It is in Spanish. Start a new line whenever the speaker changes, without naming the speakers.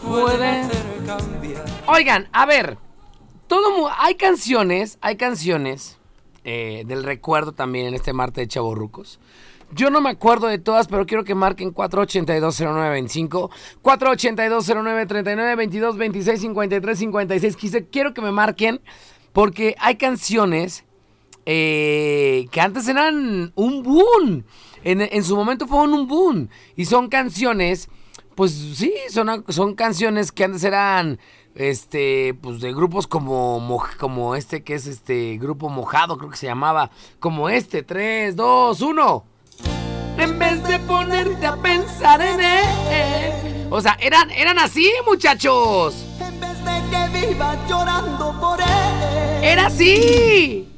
puede cambiar. Oigan, a ver, hay canciones del recuerdo también en este martes de Chavorrucos. Yo no me acuerdo de todas, pero quiero que marquen 4820925, 4820939, 22 26 53 56. Quiero que me marquen porque hay canciones que antes eran un boom. En su momento fueron un boom. Y son canciones, pues sí, son canciones que antes eran pues de grupos como este que es Grupo Mojado, creo que se llamaba, como 3, 2, 1. En vez de ponerte a pensar en él. O sea, eran así, muchachos.
En vez de que viva llorando por él.
Era así.